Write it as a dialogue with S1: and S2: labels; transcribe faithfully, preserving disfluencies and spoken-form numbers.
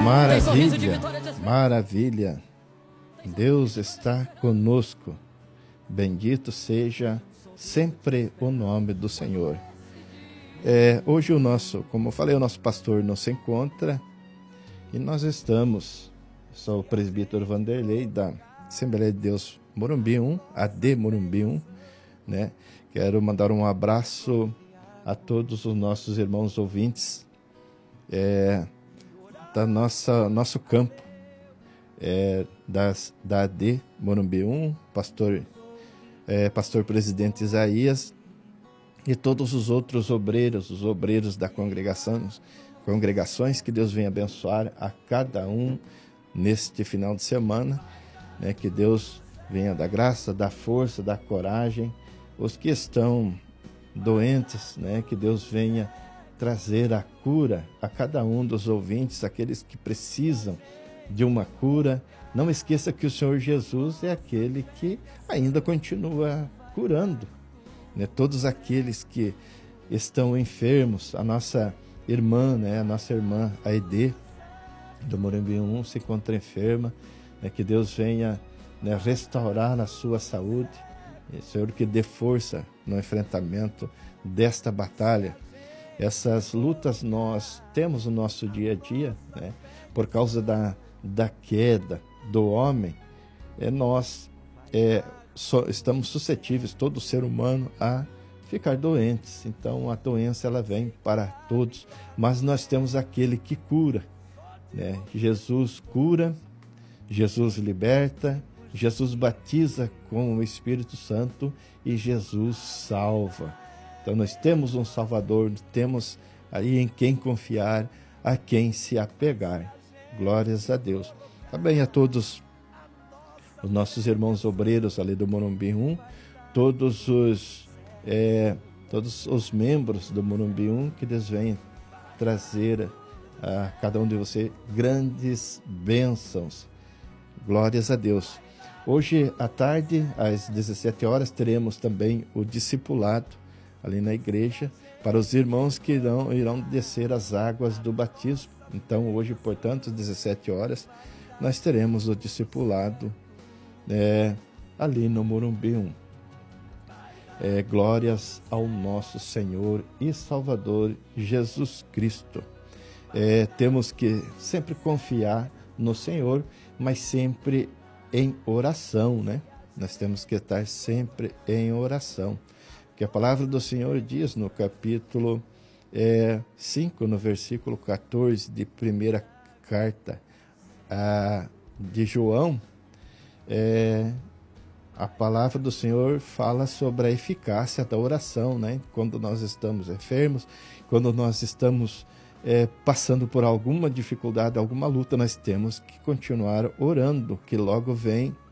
S1: Maravilha, maravilha. Deus está conosco. Bendito seja sempre o nome do Senhor. É, hoje o nosso, como eu falei, o nosso pastor não se encontra e nós estamos, sou o presbítero Vanderlei da Assembleia de Deus Morumbi um, A D Morumbi um, né? Quero mandar um abraço a todos os nossos irmãos ouvintes é, da nossa nosso campo é, das, da A D Morumbi um, pastor, é, pastor presidente Isaías e todos os outros obreiros, os obreiros da congregação, congregações, que Deus venha abençoar a cada um neste final de semana, né, que Deus venha dar graça, dar força, dar coragem, os que estão doentes, né, que Deus venha trazer a cura a cada um dos ouvintes, aqueles que precisam de uma cura. Não esqueça que o Senhor Jesus é aquele que ainda continua curando, né, todos aqueles que estão enfermos. A nossa irmã, né, a nossa irmã Aide do Morumbi um se encontra enferma, né, que Deus venha, né, restaurar a sua saúde, e, Senhor, que dê força no enfrentamento desta batalha. Essas lutas nós temos no nosso dia a dia, né, por causa da, da queda do homem, é, nós é, So, estamos suscetíveis, todo ser humano, a ficar doentes. Então a doença ela vem para todos, mas nós temos aquele que cura, né? Jesus cura, Jesus liberta, Jesus batiza com o Espírito Santo e Jesus salva. Então nós temos um Salvador, temos aí em quem confiar, a quem se apegar. Glórias a Deus. Também a todos os nossos irmãos obreiros ali do Morumbi um, todos os, é, todos os membros do Morumbi um, que Deus venha trazer a cada um de vocês grandes bênçãos. Glórias a Deus. Hoje à tarde, às dezessete horas, teremos também o discipulado ali na igreja para os irmãos que irão, irão descer as águas do batismo. Então hoje, portanto, às dezessete horas, nós teremos o discipulado É, ali no Morumbi um. É, glórias ao nosso Senhor e Salvador Jesus Cristo. É, temos que sempre confiar no Senhor, mas sempre em oração, né? Nós temos que estar sempre em oração, que a palavra do Senhor diz no capítulo é, cinco, no versículo quatorze de primeira carta a, de João. É, a palavra do Senhor fala sobre a eficácia da oração, né? Quando nós estamos enfermos, quando nós estamos é, passando por alguma dificuldade, alguma luta, nós temos que continuar orando, que logo vem